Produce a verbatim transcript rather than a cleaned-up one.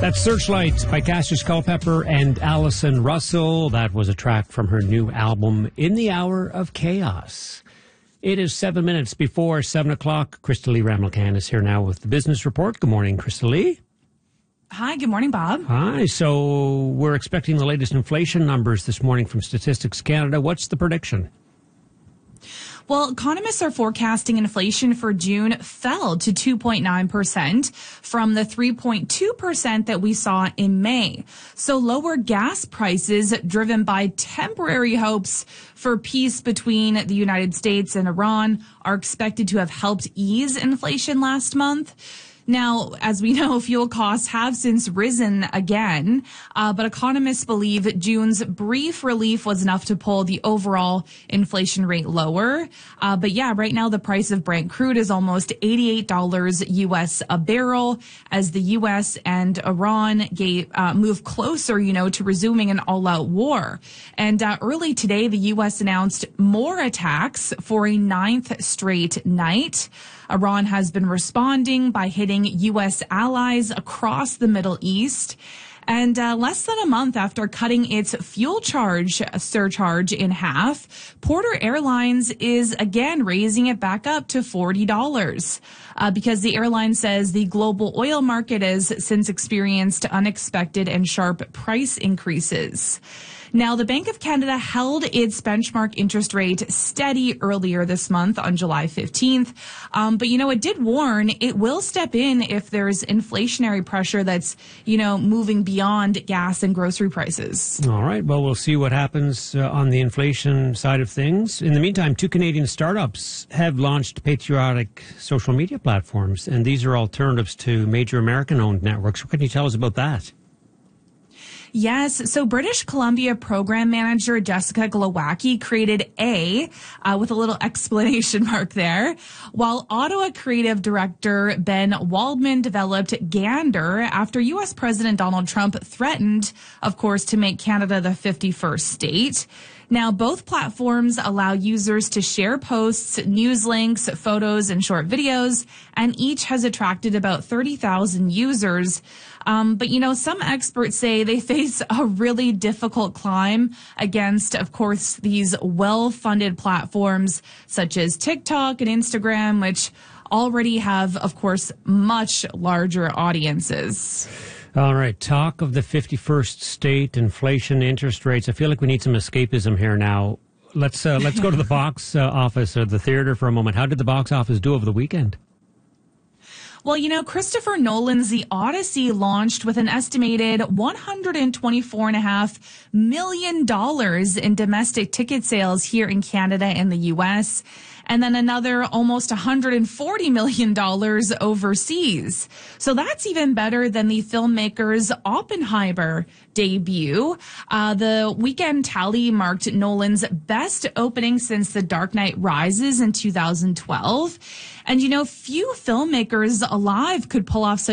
That's Searchlight by Cassius Culpepper and Allison Russell. That was a track from her new album, In the Hour of Chaos. It is seven minutes before seven o'clock. Crystal Lee Ramilcan is here now with the Business Report. Good morning, Crystal Lee. Hi, good morning, Bob. Hi. So we're expecting the latest inflation numbers this morning from Statistics Canada. What's the prediction? Well, economists are forecasting inflation for June fell to two point nine percent from the three point two percent that we saw in May. So lower gas prices driven by temporary hopes for peace between the United States and Iran are expected to have helped ease inflation last month. Now, as we know, fuel costs have since risen again, uh, but economists believe June's brief relief was enough to pull the overall inflation rate lower. Uh, but yeah, right now the price of Brent crude is almost eighty-eight dollars U S a barrel as the U S and Iran gave, uh, move closer, you know, to resuming an all-out war. And uh, early today, the U S announced more attacks for a ninth straight night. Iran has been responding by hitting U S allies across the Middle East. And uh, less than a month after cutting its fuel charge surcharge in half, Porter Airlines is again raising it back up to forty dollars uh, because the airline says the global oil market has since experienced unexpected and sharp price increases. Now, the Bank of Canada held its benchmark interest rate steady earlier this month on July fifteenth. Um, but, you know, it did warn it will step in if there's inflationary pressure that's, you know, moving beyond gas and grocery prices. All right. Well, we'll see what happens uh, on the inflation side of things. In the meantime, two Canadian startups have launched patriotic social media platforms, and these are alternatives to major American-owned networks. What can you tell us about that? Yes. So British Columbia program manager Jessica Glowacki created A, uh, with a little explanation mark there, while Ottawa creative director Ben Waldman developed Gander after U S President Donald Trump threatened, of course, to make Canada the fifty-first state. Now, both platforms allow users to share posts, news links, photos, and short videos, and each has attracted about thirty thousand users. Um, but, you know, some experts say they face a really difficult climb against, of course, these well-funded platforms such as TikTok and Instagram, which already have, of course, much larger audiences. All right. Talk of the fifty-first state, inflation, interest rates. I feel like we need some escapism here now. Let's uh, let's go to the box uh, office or the theater for a moment. How did the box office do over the weekend? Well, you know, Christopher Nolan's The Odyssey launched with an estimated one hundred twenty-four point five million dollars in domestic ticket sales here in Canada and the U S, and then another almost one hundred forty million dollars overseas. So that's even better than the filmmaker's Oppenheimer debut. Uh, the weekend tally marked Nolan's best opening since The Dark Knight Rises in two thousand twelve. And, you know, few filmmakers alive could pull off such